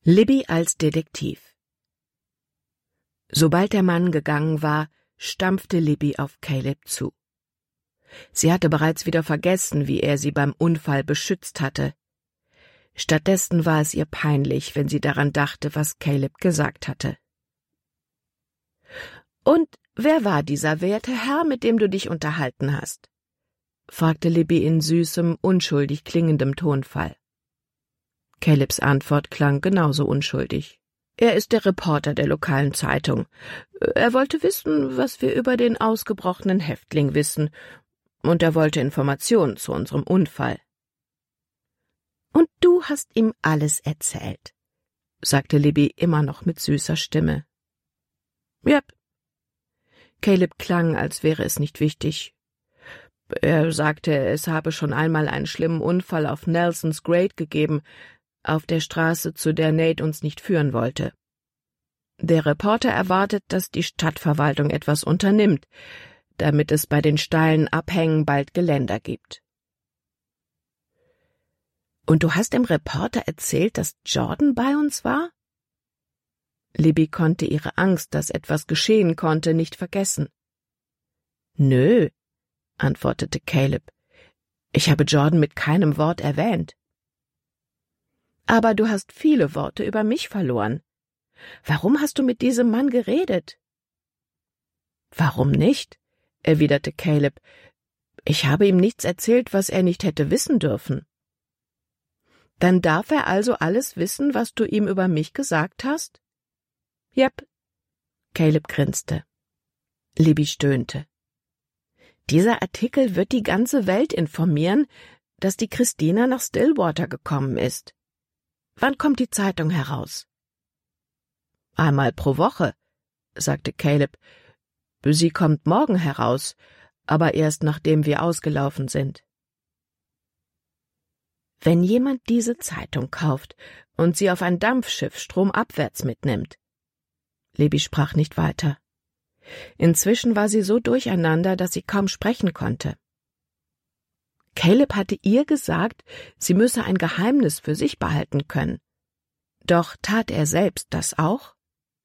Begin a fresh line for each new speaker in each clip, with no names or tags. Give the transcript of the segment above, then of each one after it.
Libby als Detektiv. Sobald der Mann gegangen war, stampfte Libby auf Caleb zu. Sie hatte bereits wieder vergessen, wie er sie beim Unfall beschützt hatte. Stattdessen war es ihr peinlich, wenn sie daran dachte, was Caleb gesagt hatte. »Und wer war dieser werte Herr, mit dem du dich unterhalten hast?« fragte Libby in süßem, unschuldig klingendem Tonfall. Calebs Antwort klang genauso unschuldig. »Er ist der Reporter der lokalen Zeitung. Er wollte wissen, was wir über den ausgebrochenen Häftling wissen, und er wollte Informationen zu unserem Unfall.« »Und du hast ihm alles erzählt«, sagte Libby immer noch mit süßer Stimme. »Jep.« Caleb klang, als wäre es nicht wichtig. Er sagte, es habe schon einmal einen schlimmen Unfall auf Nelson's Grade gegeben, auf der Straße, zu der Nate uns nicht führen wollte. Der Reporter erwartet, dass die Stadtverwaltung etwas unternimmt, damit es bei den steilen Abhängen bald Geländer gibt. »Und du hast dem Reporter erzählt, dass Jordan bei uns war?« Libby konnte ihre Angst, dass etwas geschehen konnte, nicht vergessen. »Nö«, antwortete Caleb. »Ich habe Jordan mit keinem Wort erwähnt.« »Aber du hast viele Worte über mich verloren. Warum hast du mit diesem Mann geredet?« »Warum nicht?«, erwiderte Caleb. »Ich habe ihm nichts erzählt, was er nicht hätte wissen dürfen.« »Dann darf er also alles wissen, was du ihm über mich gesagt hast?« »Jep.« Caleb grinste. Libby stöhnte. »Dieser Artikel wird die ganze Welt informieren, dass die Christina nach Stillwater gekommen ist. Wann kommt die Zeitung heraus?« »Einmal pro Woche«, sagte Caleb. »Sie kommt morgen heraus, aber erst nachdem wir ausgelaufen sind.« »Wenn jemand diese Zeitung kauft und sie auf ein Dampfschiff stromabwärts mitnimmt«, Libby sprach nicht weiter. Inzwischen war sie so durcheinander, dass sie kaum sprechen konnte. Caleb hatte ihr gesagt, sie müsse ein Geheimnis für sich behalten können. Doch tat er selbst das auch?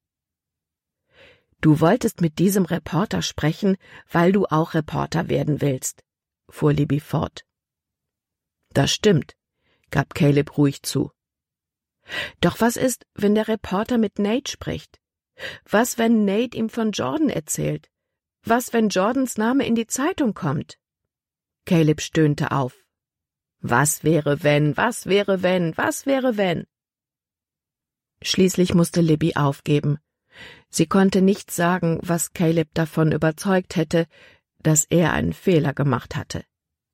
»Du wolltest mit diesem Reporter sprechen, weil du auch Reporter werden willst«, fuhr Libby fort. »Das stimmt«, gab Caleb ruhig zu. »Doch was ist, wenn der Reporter mit Nate spricht? Was, wenn Nate ihm von Jordan erzählt? Was, wenn Jordans Name in die Zeitung kommt?« Caleb stöhnte auf. Was wäre, wenn, was wäre, wenn, was wäre, wenn? Schließlich musste Libby aufgeben. Sie konnte nicht sagen, was Caleb davon überzeugt hätte, dass er einen Fehler gemacht hatte.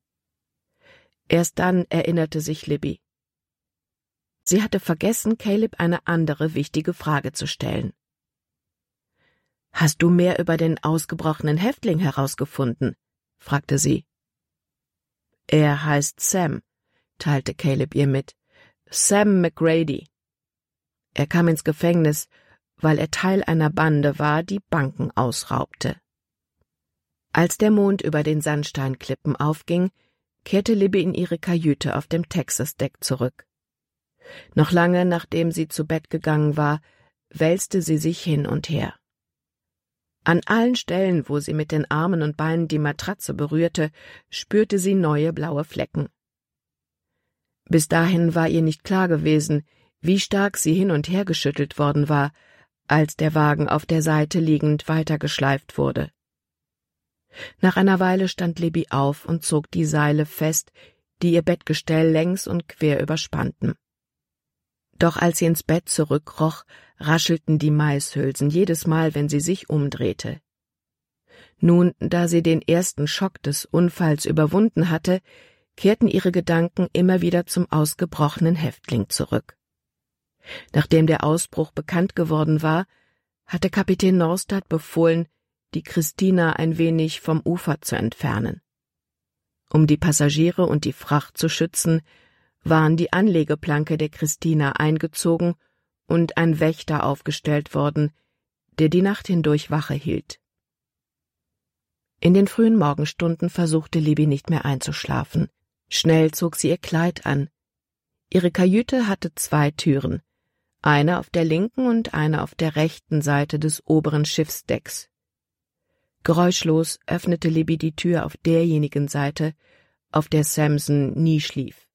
Erst dann erinnerte sich Libby. Sie hatte vergessen, Caleb eine andere wichtige Frage zu stellen. »Hast du mehr über den ausgebrochenen Häftling herausgefunden?« fragte sie. »Er heißt Sam«, teilte Caleb ihr mit. »Sam McGrady. Er kam ins Gefängnis, weil er Teil einer Bande war, die Banken ausraubte.« Als der Mond über den Sandsteinklippen aufging, kehrte Libby in ihre Kajüte auf dem Texas-Deck zurück. Noch lange, nachdem sie zu Bett gegangen war, wälzte sie sich hin und her. An allen Stellen, wo sie mit den Armen und Beinen die Matratze berührte, spürte sie neue blaue Flecken. Bis dahin war ihr nicht klar gewesen, wie stark sie hin und her geschüttelt worden war, als der Wagen auf der Seite liegend weitergeschleift wurde. Nach einer Weile stand Libby auf und zog die Seile fest, die ihr Bettgestell längs und quer überspannten. Doch als sie ins Bett zurückkroch, raschelten die Maishülsen jedes Mal, wenn sie sich umdrehte. Nun, da sie den ersten Schock des Unfalls überwunden hatte, kehrten ihre Gedanken immer wieder zum ausgebrochenen Häftling zurück. Nachdem der Ausbruch bekannt geworden war, hatte Kapitän Norstad befohlen, die Christina ein wenig vom Ufer zu entfernen. Um die Passagiere und die Fracht zu schützen, waren die Anlegeplanke der Christina eingezogen und ein Wächter aufgestellt worden, der die Nacht hindurch Wache hielt. In den frühen Morgenstunden versuchte Libby nicht mehr einzuschlafen. Schnell zog sie ihr Kleid an. Ihre Kajüte hatte 2 Türen, eine auf der linken und eine auf der rechten Seite des oberen Schiffsdecks. Geräuschlos öffnete Libby die Tür auf derjenigen Seite, auf der Samson nie schlief.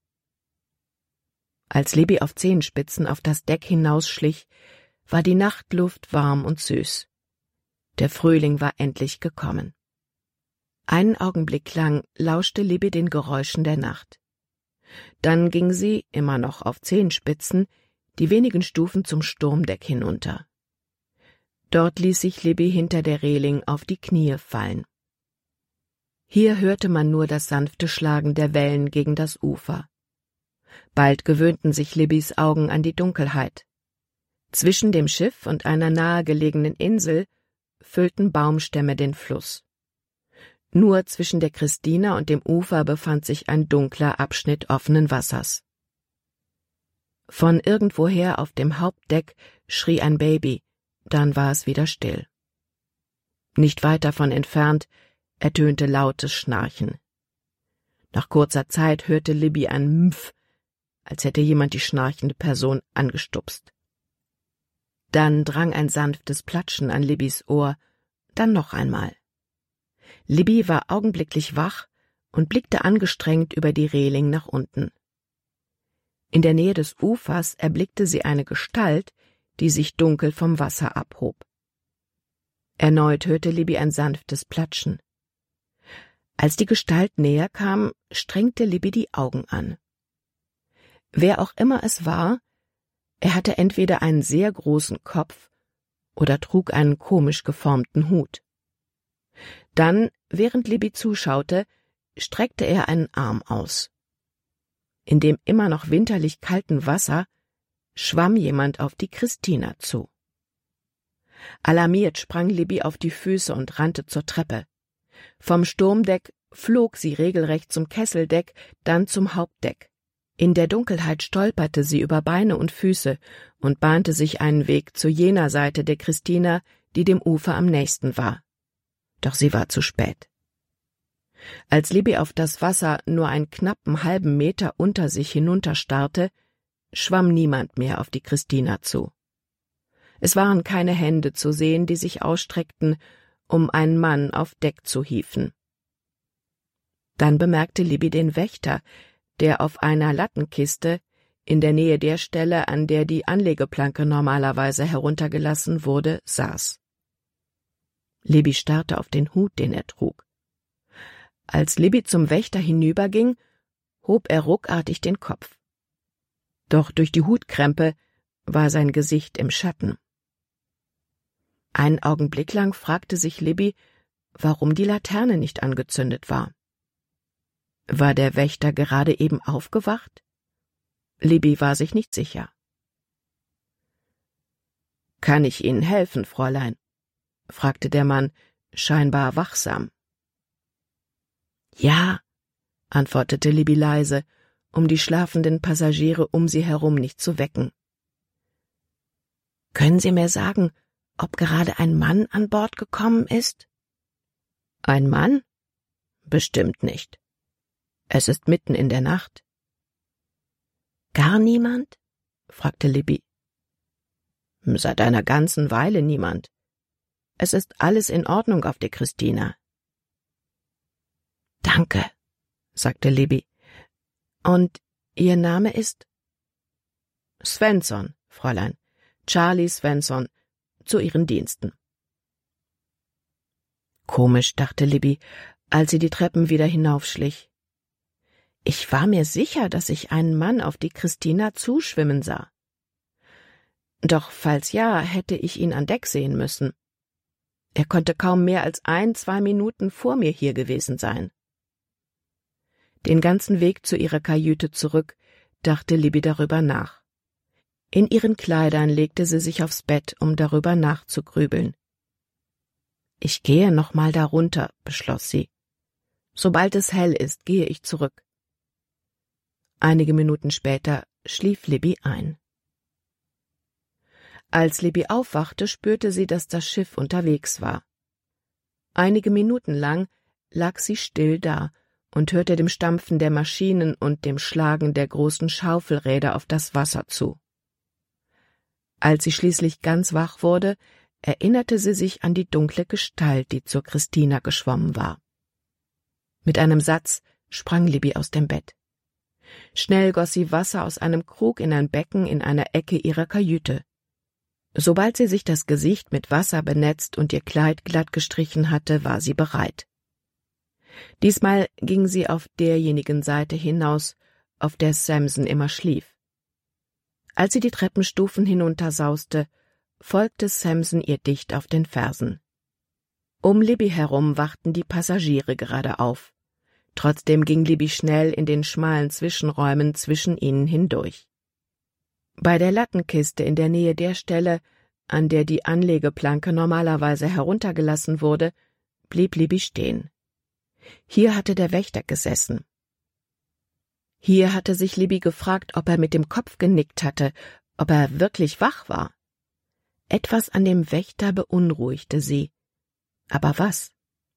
Als Libby auf Zehenspitzen auf das Deck hinausschlich, war die Nachtluft warm und süß. Der Frühling war endlich gekommen. Einen Augenblick lang lauschte Libby den Geräuschen der Nacht. Dann ging sie, immer noch auf Zehenspitzen, die wenigen Stufen zum Sturmdeck hinunter. Dort ließ sich Libby hinter der Reling auf die Knie fallen. Hier hörte man nur das sanfte Schlagen der Wellen gegen das Ufer. Bald gewöhnten sich Libbys Augen an die Dunkelheit. Zwischen dem Schiff und einer nahegelegenen Insel füllten Baumstämme den Fluss. Nur zwischen der Christina und dem Ufer befand sich ein dunkler Abschnitt offenen Wassers. Von irgendwoher auf dem Hauptdeck schrie ein Baby, dann war es wieder still. Nicht weit davon entfernt ertönte lautes Schnarchen. Nach kurzer Zeit hörte Libby ein Mpf, als hätte jemand die schnarchende Person angestupst. Dann drang ein sanftes Platschen an Libbys Ohr, dann noch einmal. Libby war augenblicklich wach und blickte angestrengt über die Reling nach unten. In der Nähe des Ufers erblickte sie eine Gestalt, die sich dunkel vom Wasser abhob. Erneut hörte Libby ein sanftes Platschen. Als die Gestalt näher kam, strengte Libby die Augen an. Wer auch immer es war, er hatte entweder einen sehr großen Kopf oder trug einen komisch geformten Hut. Dann, während Libby zuschaute, streckte er einen Arm aus. In dem immer noch winterlich kalten Wasser schwamm jemand auf die Christina zu. Alarmiert sprang Libby auf die Füße und rannte zur Treppe. Vom Sturmdeck flog sie regelrecht zum Kesseldeck, dann zum Hauptdeck. In der Dunkelheit stolperte sie über Beine und Füße und bahnte sich einen Weg zu jener Seite der Christina, die dem Ufer am nächsten war. Doch sie war zu spät. Als Libby auf das Wasser nur einen knappen halben Meter unter sich hinunterstarrte, schwamm niemand mehr auf die Christina zu. Es waren keine Hände zu sehen, die sich ausstreckten, um einen Mann auf Deck zu hieven. Dann bemerkte Libby den Wächter, der auf einer Lattenkiste in der Nähe der Stelle, an der die Anlegeplanke normalerweise heruntergelassen wurde, saß. Libby starrte auf den Hut, den er trug. Als Libby zum Wächter hinüberging, hob er ruckartig den Kopf. Doch durch die Hutkrempe war sein Gesicht im Schatten. Einen Augenblick lang fragte sich Libby, warum die Laterne nicht angezündet war. War der Wächter gerade eben aufgewacht? Libby war sich nicht sicher. »Kann ich Ihnen helfen, Fräulein?« fragte der Mann, scheinbar wachsam. »Ja«, antwortete Libby leise, um die schlafenden Passagiere um sie herum nicht zu wecken. »Können Sie mir sagen, ob gerade ein Mann an Bord gekommen ist?« »Ein Mann? Bestimmt nicht. Es ist mitten in der Nacht.« »Gar niemand?« fragte Libby. »Seit einer ganzen Weile niemand. Es ist alles in Ordnung auf der Christina.« »Danke«, sagte Libby. »Und Ihr Name ist?« »Svensson, Fräulein. Charlie Svensson, zu Ihren Diensten.« Komisch, dachte Libby, als sie die Treppen wieder hinaufschlich. Ich war mir sicher, dass ich einen Mann auf die Christina zuschwimmen sah. Doch falls ja, hätte ich ihn an Deck sehen müssen. Er konnte kaum mehr als 1-2 Minuten vor mir hier gewesen sein. Den ganzen Weg zu ihrer Kajüte zurück dachte Libby darüber nach. In ihren Kleidern legte sie sich aufs Bett, um darüber nachzugrübeln. »Ich gehe noch mal darunter«, beschloss sie. »Sobald es hell ist, gehe ich zurück.« Einige Minuten später schlief Libby ein. Als Libby aufwachte, spürte sie, dass das Schiff unterwegs war. Einige Minuten lang lag sie still da und hörte dem Stampfen der Maschinen und dem Schlagen der großen Schaufelräder auf das Wasser zu. Als sie schließlich ganz wach wurde, erinnerte sie sich an die dunkle Gestalt, die zur Christina geschwommen war. Mit einem Satz sprang Libby aus dem Bett. Schnell goss sie Wasser aus einem Krug in ein Becken in einer Ecke ihrer Kajüte. Sobald sie sich das Gesicht mit Wasser benetzt und ihr Kleid glatt gestrichen hatte, war sie bereit. Diesmal ging sie auf derjenigen Seite hinaus, auf der Samson immer schlief. Als sie die Treppenstufen hinuntersauste, folgte Samson ihr dicht auf den Fersen. Um Libby herum wachten die Passagiere gerade auf. Trotzdem ging Libby schnell in den schmalen Zwischenräumen zwischen ihnen hindurch. Bei der Lattenkiste in der Nähe der Stelle, an der die Anlegeplanke normalerweise heruntergelassen wurde, blieb Libby stehen. Hier hatte der Wächter gesessen. Hier hatte sich Libby gefragt, ob er mit dem Kopf genickt hatte, ob er wirklich wach war. Etwas an dem Wächter beunruhigte sie. Aber was?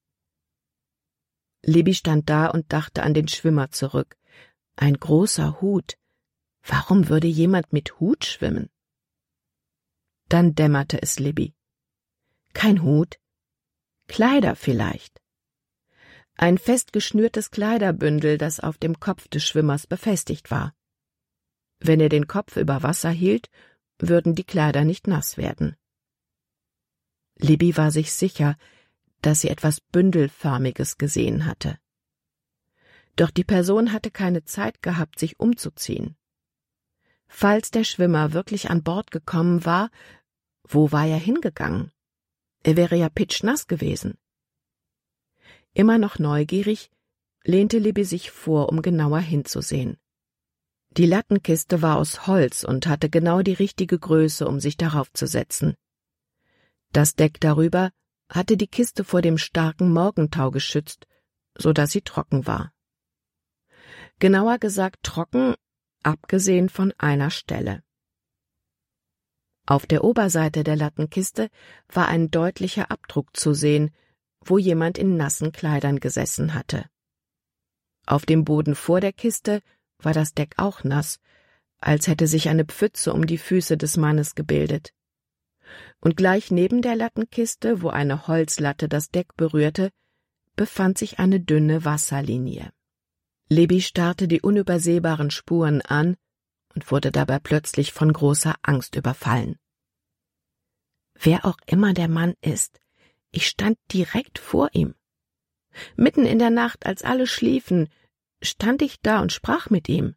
Libby stand da und dachte an den Schwimmer zurück. Ein großer Hut. Warum würde jemand mit Hut schwimmen? Dann dämmerte es Libby. Kein Hut? Kleider vielleicht. Ein fest geschnürtes Kleiderbündel, das auf dem Kopf des Schwimmers befestigt war. Wenn er den Kopf über Wasser hielt, würden die Kleider nicht nass werden. Libby war sich sicher, dass sie etwas Bündelförmiges gesehen hatte. Doch die Person hatte keine Zeit gehabt, sich umzuziehen. Falls der Schwimmer wirklich an Bord gekommen war, wo war er hingegangen? Er wäre ja pitschnass gewesen. Immer noch neugierig, lehnte Libby sich vor, um genauer hinzusehen. Die Lattenkiste war aus Holz und hatte genau die richtige Größe, um sich darauf zu setzen. Das Deck darüber hatte die Kiste vor dem starken Morgentau geschützt, so dass sie trocken war. Genauer gesagt trocken, abgesehen von einer Stelle. Auf der Oberseite der Lattenkiste war ein deutlicher Abdruck zu sehen, wo jemand in nassen Kleidern gesessen hatte. Auf dem Boden vor der Kiste war das Deck auch nass, als hätte sich eine Pfütze um die Füße des Mannes gebildet. Und gleich neben der Lattenkiste, wo eine Holzlatte das Deck berührte, befand sich eine dünne Wasserlinie. Libby starrte die unübersehbaren Spuren an und wurde dabei plötzlich von großer Angst überfallen. Wer auch immer der Mann ist, ich stand direkt vor ihm. Mitten in der Nacht, als alle schliefen, stand ich da und sprach mit ihm.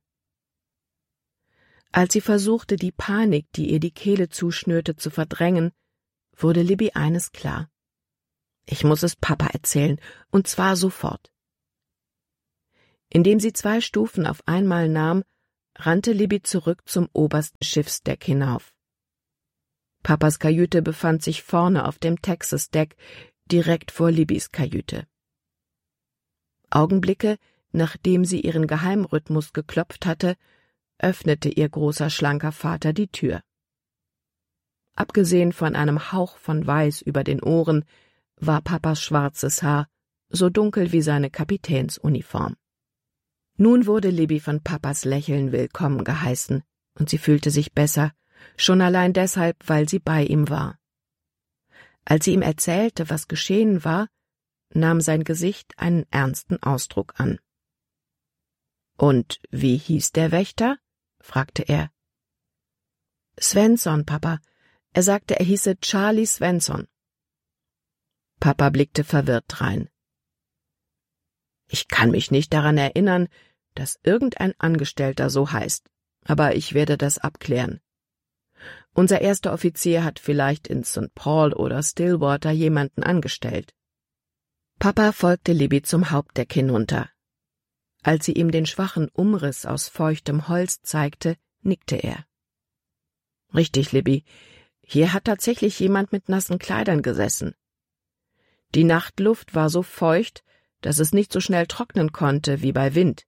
Als sie versuchte, die Panik, die ihr die Kehle zuschnürte, zu verdrängen, wurde Libby eines klar. Ich muss es Papa erzählen, und zwar sofort. Indem sie 2 Stufen auf einmal nahm, rannte Libby zurück zum obersten Schiffsdeck hinauf. Papas Kajüte befand sich vorne auf dem Texas-Deck, direkt vor Libbys Kajüte. Augenblicke, nachdem sie ihren Geheimrhythmus geklopft hatte, öffnete ihr großer, schlanker Vater die Tür. Abgesehen von einem Hauch von Weiß über den Ohren war Papas schwarzes Haar so dunkel wie seine Kapitänsuniform. Nun wurde Libby von Papas Lächeln willkommen geheißen, und sie fühlte sich besser, schon allein deshalb, weil sie bei ihm war. Als sie ihm erzählte, was geschehen war, nahm sein Gesicht einen ernsten Ausdruck an. »Und wie hieß der Wächter?« fragte er. »Svensson, Papa. Er sagte, er hieße Charlie Svensson.« Papa blickte verwirrt drein. »Ich kann mich nicht daran erinnern, dass irgendein Angestellter so heißt, aber ich werde das abklären. Unser erster Offizier hat vielleicht in St. Paul oder Stillwater jemanden angestellt.« Papa folgte Libby zum Hauptdeck hinunter. Als sie ihm den schwachen Umriss aus feuchtem Holz zeigte, nickte er. »Richtig, Libby, hier hat tatsächlich jemand mit nassen Kleidern gesessen. Die Nachtluft war so feucht, dass es nicht so schnell trocknen konnte wie bei Wind.«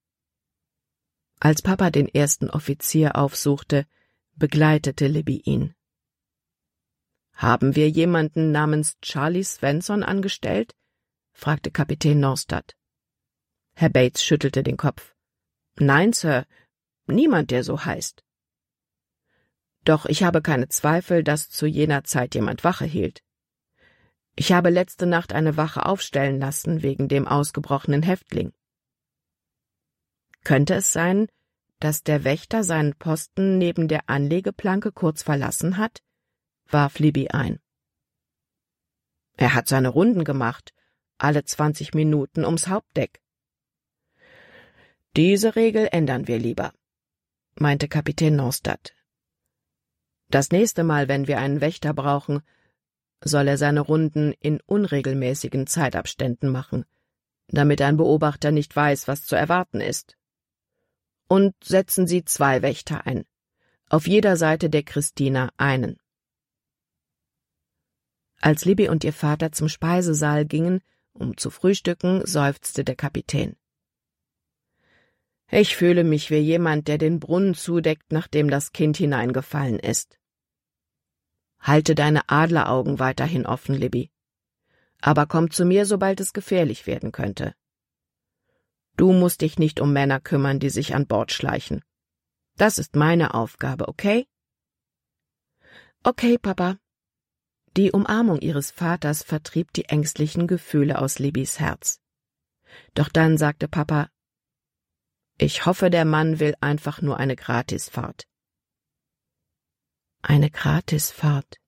Als Papa den ersten Offizier aufsuchte, begleitete Libby ihn. »Haben wir jemanden namens Charlie Svensson angestellt?« fragte Kapitän Norstad. Herr Bates schüttelte den Kopf. »Nein, Sir, niemand, der so heißt.« Doch ich habe keine Zweifel, dass zu jener Zeit jemand Wache hielt. Ich habe letzte Nacht eine Wache aufstellen lassen wegen dem ausgebrochenen Häftling. Könnte es sein, dass der Wächter seinen Posten neben der Anlegeplanke kurz verlassen hat? Warf Libby ein. Er hat seine Runden gemacht, alle 20 Minuten ums Hauptdeck. Diese Regel ändern wir lieber, meinte Kapitän Norstad. Das nächste Mal, wenn wir einen Wächter brauchen, soll er seine Runden in unregelmäßigen Zeitabständen machen, damit ein Beobachter nicht weiß, was zu erwarten ist. Und setzen Sie 2 Wächter ein, auf jeder Seite der Christina einen. Als Libby und ihr Vater zum Speisesaal gingen, um zu frühstücken, seufzte der Kapitän. Ich fühle mich wie jemand, der den Brunnen zudeckt, nachdem das Kind hineingefallen ist. Halte deine Adleraugen weiterhin offen, Libby. Aber komm zu mir, sobald es gefährlich werden könnte. Du musst dich nicht um Männer kümmern, die sich an Bord schleichen. Das ist meine Aufgabe, okay? Okay, Papa. Die Umarmung ihres Vaters vertrieb die ängstlichen Gefühle aus Libbys Herz. Doch dann sagte Papa, ich hoffe, der Mann will einfach nur eine Gratisfahrt. Eine Gratisfahrt.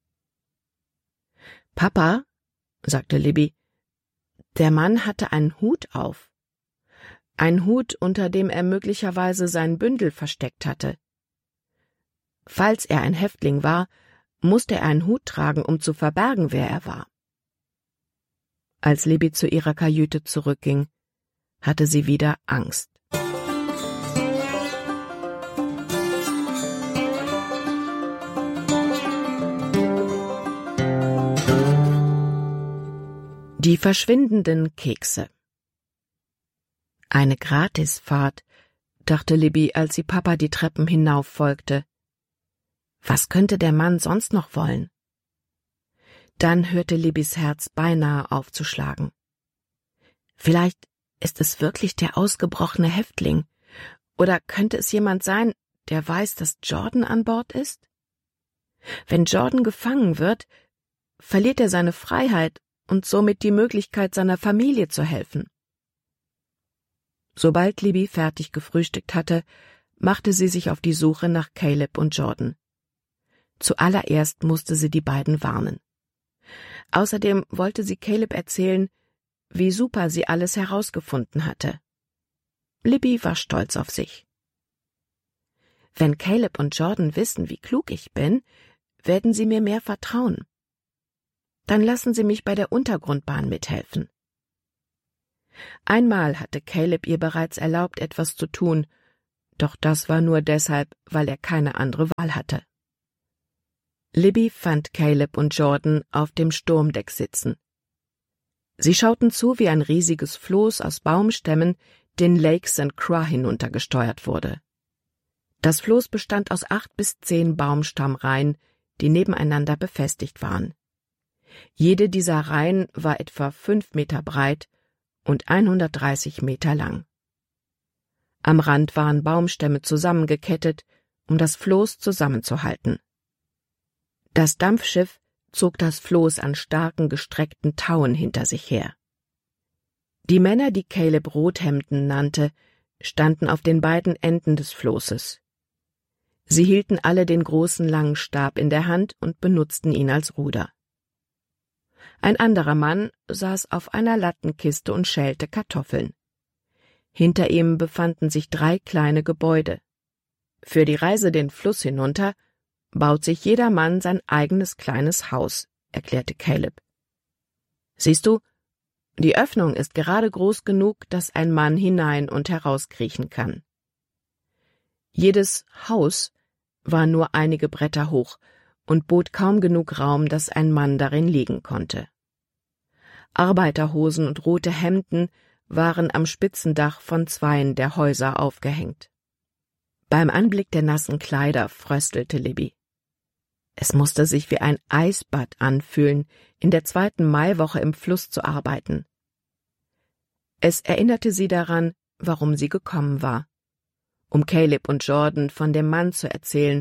Papa, sagte Libby, der Mann hatte einen Hut auf. Ein Hut, unter dem er möglicherweise sein Bündel versteckt hatte. Falls er ein Häftling war, musste er einen Hut tragen, um zu verbergen, wer er war. Als Libby zu ihrer Kajüte zurückging, hatte sie wieder Angst. Die verschwindenden Kekse. Eine Gratisfahrt, dachte Libby, als sie Papa die Treppen hinauf folgte. Was könnte der Mann sonst noch wollen? Dann hörte Libbys Herz beinahe aufzuschlagen. Vielleicht ist es wirklich der ausgebrochene Häftling, oder könnte es jemand sein, der weiß, dass Jordan an Bord ist? Wenn Jordan gefangen wird, verliert er seine Freiheit und somit die Möglichkeit, seiner Familie zu helfen. Sobald Libby fertig gefrühstückt hatte, machte sie sich auf die Suche nach Caleb und Jordan. Zuallererst musste sie die beiden warnen. Außerdem wollte sie Caleb erzählen, wie super sie alles herausgefunden hatte. Libby war stolz auf sich. Wenn Caleb und Jordan wissen, wie klug ich bin, werden sie mir mehr vertrauen. Dann lassen sie mich bei der Untergrundbahn mithelfen. Einmal hatte Caleb ihr bereits erlaubt, etwas zu tun, doch das war nur deshalb, weil er keine andere Wahl hatte. Libby fand Caleb und Jordan auf dem Sturmdeck sitzen. Sie schauten zu, wie ein riesiges Floß aus Baumstämmen den Lake St. Croix hinuntergesteuert wurde. Das Floß bestand aus 8 bis 10 Baumstammreihen, die nebeneinander befestigt waren. Jede dieser Reihen war etwa 5 Meter breit und 130 Meter lang. Am Rand waren Baumstämme zusammengekettet, um das Floß zusammenzuhalten. Das Dampfschiff zog das Floß an starken, gestreckten Tauen hinter sich her. Die Männer, die Caleb Rothemden nannte, standen auf den beiden Enden des Floßes. Sie hielten alle den großen langen Stab in der Hand und benutzten ihn als Ruder. Ein anderer Mann saß auf einer Lattenkiste und schälte Kartoffeln. Hinter ihm befanden sich 3 kleine Gebäude. Für die Reise den Fluss hinunter baut sich jeder Mann sein eigenes kleines Haus, erklärte Caleb. Siehst du, die Öffnung ist gerade groß genug, dass ein Mann hinein und herauskriechen kann. Jedes Haus war nur einige Bretter hoch und bot kaum genug Raum, dass ein Mann darin liegen konnte. Arbeiterhosen und rote Hemden waren am Spitzendach von 2 der Häuser aufgehängt. Beim Anblick der nassen Kleider fröstelte Libby. Es musste sich wie ein Eisbad anfühlen, in der 2. Maiwoche im Fluss zu arbeiten. Es erinnerte sie daran, warum sie gekommen war, um Caleb und Jordan von dem Mann zu erzählen,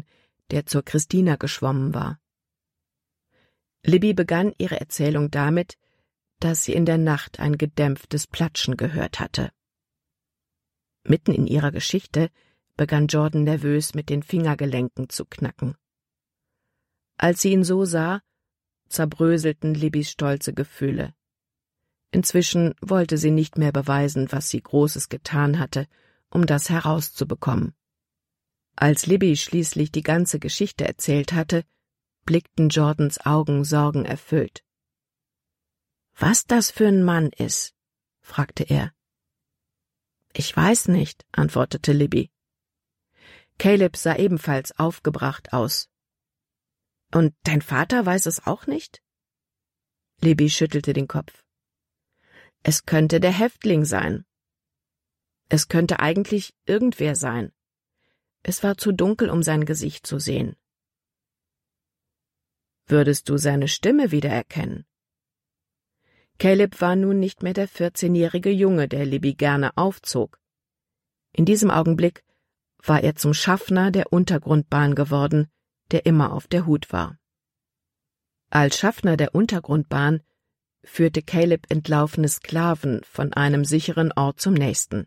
der zur Christina geschwommen war. Libby begann ihre Erzählung damit, dass sie in der Nacht ein gedämpftes Platschen gehört hatte. Mitten in ihrer Geschichte begann Jordan nervös mit den Fingergelenken zu knacken. Als sie ihn so sah, zerbröselten Libbys stolze Gefühle. Inzwischen wollte sie nicht mehr beweisen, was sie Großes getan hatte, um das herauszubekommen. Als Libby schließlich die ganze Geschichte erzählt hatte, blickten Jordans Augen sorgenerfüllt. »Was das für ein Mann ist?« fragte er. »Ich weiß nicht«, antwortete Libby. Caleb sah ebenfalls aufgebracht aus. »Und dein Vater weiß es auch nicht?« Libby schüttelte den Kopf. »Es könnte der Häftling sein. Es könnte eigentlich irgendwer sein. Es war zu dunkel, um sein Gesicht zu sehen.« »Würdest du seine Stimme wiedererkennen?« Caleb war nun nicht mehr der 14-jährige Junge, der Libby gerne aufzog. In diesem Augenblick war er zum Schaffner der Untergrundbahn geworden, der immer auf der Hut war. Als Schaffner der Untergrundbahn führte Caleb entlaufene Sklaven von einem sicheren Ort zum nächsten.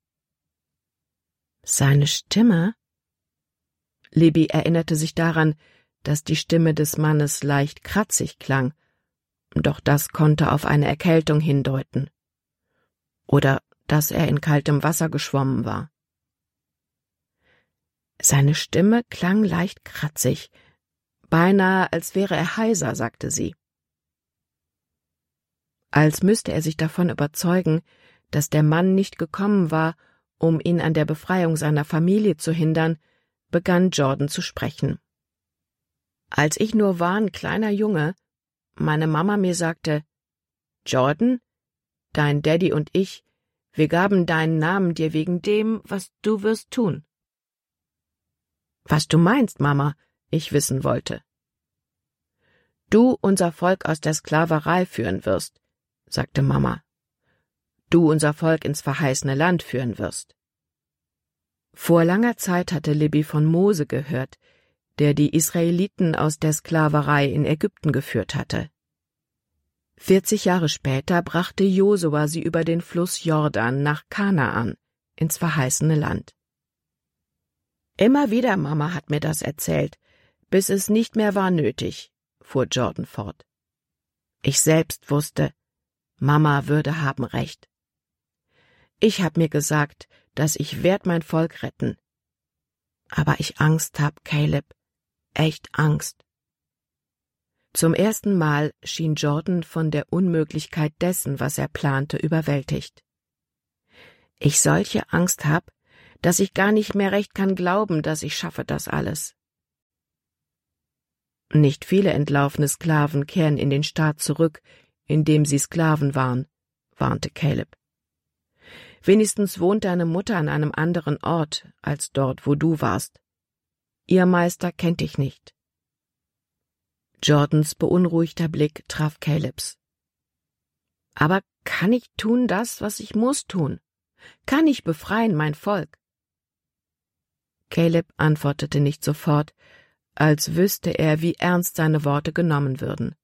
Seine Stimme? Libby erinnerte sich daran, dass die Stimme des Mannes leicht kratzig klang, doch das konnte auf eine Erkältung hindeuten. Oder dass er in kaltem Wasser geschwommen war. Seine Stimme klang leicht kratzig, beinahe als wäre er heiser, sagte sie. Als müsste er sich davon überzeugen, dass der Mann nicht gekommen war, um ihn an der Befreiung seiner Familie zu hindern, begann Jordan zu sprechen. Als ich nur war, ein kleiner Junge, meine Mama mir sagte, »Jordan, dein Daddy und ich, wir gaben deinen Namen dir wegen dem, was du wirst tun.« »Was du meinst, Mama?« ich wissen wollte. »Du unser Volk aus der Sklaverei führen wirst«, sagte Mama. »Du unser Volk ins verheißene Land führen wirst.« Vor langer Zeit hatte Libby von Mose gehört, der die Israeliten aus der Sklaverei in Ägypten geführt hatte. 40 Jahre später brachte Josua sie über den Fluss Jordan nach Kanaan, ins verheißene Land. »Immer wieder, Mama hat mir das erzählt, bis es nicht mehr war nötig«, fuhr Jordan fort. Ich selbst wusste, Mama würde haben recht. Ich hab mir gesagt, dass ich werd mein Volk retten. Aber ich Angst hab, Caleb, echt Angst. Zum ersten Mal schien Jordan von der Unmöglichkeit dessen, was er plante, überwältigt. Ich solche Angst hab, dass ich gar nicht mehr recht kann glauben, dass ich schaffe das alles. Nicht viele entlaufene Sklaven kehren in den Staat zurück, in dem sie Sklaven waren, warnte Caleb. Wenigstens wohnt deine Mutter an einem anderen Ort als dort, wo du warst. Ihr Meister kennt dich nicht. Jordans beunruhigter Blick traf Calebs. Aber kann ich tun das, was ich muss tun? Kann ich befreien mein Volk? Caleb antwortete nicht sofort, als wüsste er, wie ernst seine Worte genommen würden.